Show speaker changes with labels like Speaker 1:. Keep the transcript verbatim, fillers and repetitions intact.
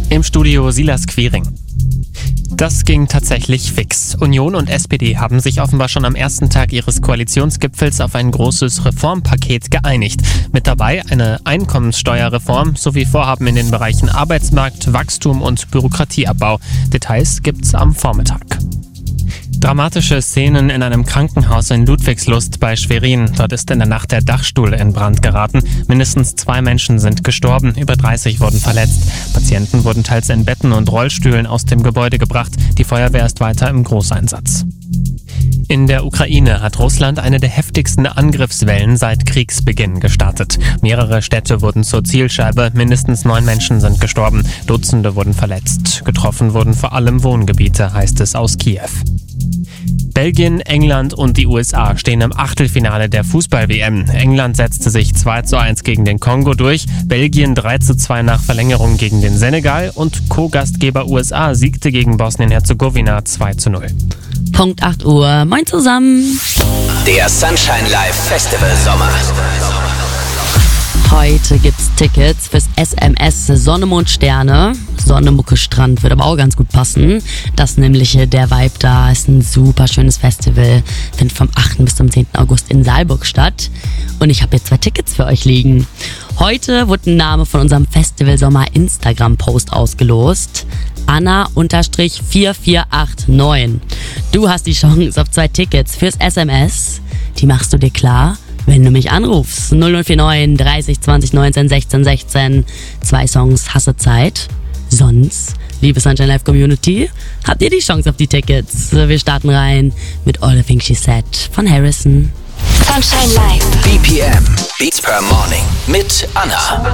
Speaker 1: Im Studio Silas Quiring. Das ging tatsächlich fix. Union und S P D haben sich offenbar schon am ersten Tag ihres Koalitionsgipfels auf ein großes Reformpaket geeinigt. Mit dabei eine Einkommenssteuerreform sowie Vorhaben in den Bereichen Arbeitsmarkt, Wachstum und Bürokratieabbau. Details gibt's am Vormittag. Dramatische Szenen in einem Krankenhaus in Ludwigslust bei Schwerin. Dort ist in der Nacht der Dachstuhl in Brand geraten. Mindestens zwei Menschen sind gestorben, über dreißig wurden verletzt. Patienten wurden teils in Betten und Rollstühlen aus dem Gebäude gebracht. Die Feuerwehr ist weiter im Großeinsatz. In der Ukraine hat Russland eine der heftigsten Angriffswellen seit Kriegsbeginn gestartet. Mehrere Städte wurden zur Zielscheibe, mindestens neun Menschen sind gestorben, Dutzende wurden verletzt. Getroffen wurden vor allem Wohngebiete, heißt es aus Kiew. Belgien, England und die U S A stehen im Achtelfinale der Fußball-W M. England setzte sich zwei zu eins gegen den Kongo durch, Belgien drei zu zwei nach Verlängerung gegen den Senegal und Co-Gastgeber U S A siegte gegen Bosnien-Herzegowina zwei zu null.
Speaker 2: Punkt acht Uhr. Moin zusammen.
Speaker 3: Der Sunshine Live Festival Sommer.
Speaker 2: Heute gibt's Tickets fürs S M S Sonne, Mond, Sterne. Sonne, Mucke, Strand wird aber auch ganz gut passen. Das nämlich der Vibe da ist ein super schönes Festival. Findet vom achten bis zum zehnten August in Saalburg statt. Und ich habe hier zwei Tickets für euch liegen. Heute wurde ein Name von unserem Festival Sommer Instagram-Post ausgelost. Anna vier vier acht neun. Du hast die Chance auf zwei Tickets fürs S M S. Die machst du dir klar, wenn du mich anrufst. null null vier neun dreißig zwanzig neunzehn sechzehn sechzehn. Zwei Songs, hasse Zeit. Sonst, liebe Sunshine Live Community, habt ihr die Chance auf die Tickets. Wir starten rein mit All the Things She Said von Harrison.
Speaker 4: Sunshine Live.
Speaker 3: B P M, Beats per Morning mit Anna.